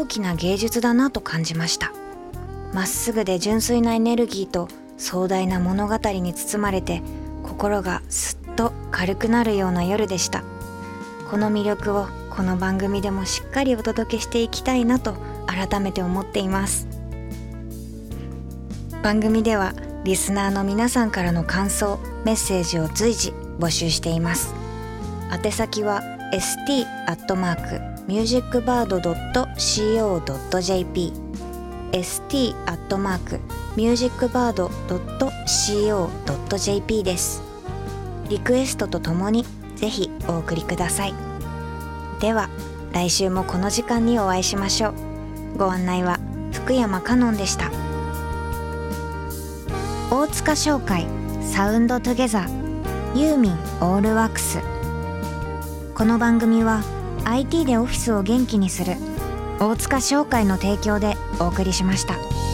大きな芸術だなと感じました。まっすぐで純粋なエネルギーと壮大な物語に包まれて、心がすっと軽くなるような夜でした。この魅力をこの番組でもしっかりお届けしていきたいなと改めて思っています。番組ではリスナーの皆さんからの感想、メッセージを随時募集しています。宛先は st@musicbird.co.jp st@musicbird.co.jp です。リクエストとともにぜひお送りください。では来週もこの時間にお会いしましょう。ご案内は福山香音でした。大塚商会サウンドトゥゲザーユーミンオールワックス。この番組は IT でオフィスを元気にする大塚商会の提供でお送りしました。